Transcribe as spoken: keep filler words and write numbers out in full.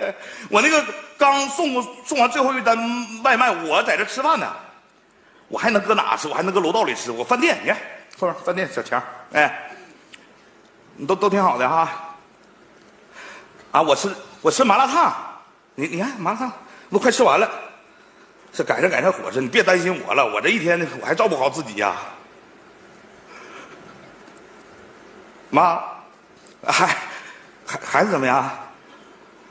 我那个刚送送完最后一单外卖，我在这吃饭呢。我还能搁哪吃？我还能搁楼道里吃。我饭店，你看后边饭店小强，哎，都都挺好的哈。啊，我吃我吃麻辣烫，你你看麻辣烫都快吃完了，是赶上赶上火车，你别担心我了，我这一天我还照顾好自己呀、啊。妈，孩孩孩子怎么样？